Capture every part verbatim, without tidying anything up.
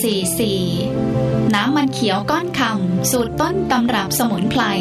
สี่สี่ น้ำมันเขียวก้อนคำสูตรต้นตำรับสมุนไพร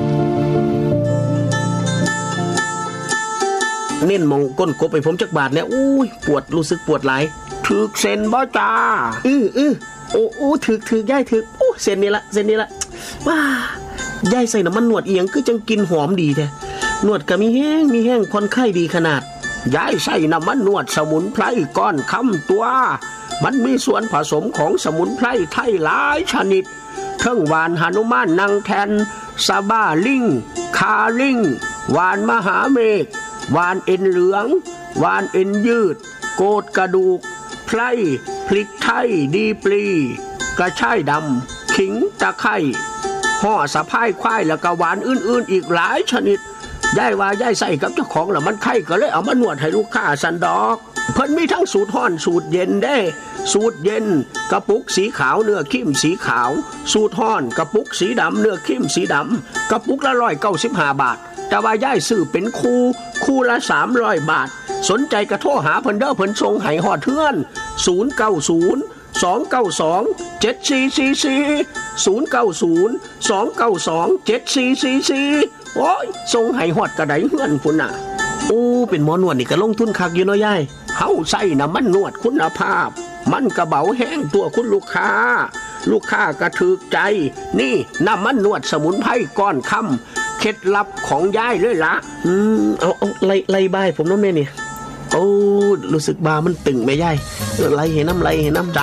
เน้นมองก้นกบไปผมจักบาทเนี่ยอุ้ยปวดรู้สึกปวดหลายถึกเส้นบ่จ้าอื้ออื้อโอ้โอ้ถึกถึกย่ายถึกโอ้เส้นนี้ละเส้นนี้ละว้าย่ายใส่น้ำมันนวดเอียงคือจังกินหอมดีแท้นวดก็มีแห้งมีแห้งคนไข้ดีขนาดย้ายใส่น้ำมันนวดสมุนไพรก้อนคำตัวมันมีส่วนผสมของสมุนไพรไทยหลายชนิดทั้งหวานหนุมานนางแทนซาบ้าลิงคาลิงหวานมหาเมฆหวานเอ็นเหลืองหวานเอ็นยืดโกดกระดูกไพรพริกไทยดีปลีกระชายดำขิงตะไคร้ห่อสะพายควายแล้วก็หวานอื่นๆอีกหลายชนิดย่ายว่าย่ายใส่กับเจ้าของแล้วมันไข้ก็เลยเอามานวดให้ลูกค้าสันดอกเพิ่นมีทั้งสูตรร้อนสูตรเย็นได้สูตรเย็นกระปุกสีขาวเนื้อเข้มสีขาวสูตรร้อนกระปุกสีดำเนื้อเข้มสีดำกระปุกละร้อยเก้าสิบห้าบาทแต่ว่าย่ายซื้อเป็นคู่คู่ละสามร้อยบาทสนใจกระโทรหาเพิ่นเด้อเพิ่นส่งให้ฮอดเทือนศูนย์ เก้า ศูนย์ สอง เก้า สอง เจ็ด สี่ สี่ สี่ ศูนย์ เก้า ศูนย์ สอง เก้า สอง เจ็ด สี่ สี่ สี่โอ้ยส่งให้ฮอดกระไดเฮือนพุ่นน่ะโอ้เป็นหมอนวดนี่ก็ลงทุนคักอยู่เนาะยายเฮาใส่น้ำมันนวดคุณภาพมันกระเบาแห้งตัวคุณลูกค้าลูกค้าก็ถูกใจนี่น้ำมันนวดสมุนไพรก้อนคำเคล็ดลับของยายเลยล่ะอืมเอาเอาไล่ไล่บายผมน้องแม่นี่โอ้รู้สึกบามันตึงแม่ยายไล่เห็นน้ำไล่เห็นน้ำจ้า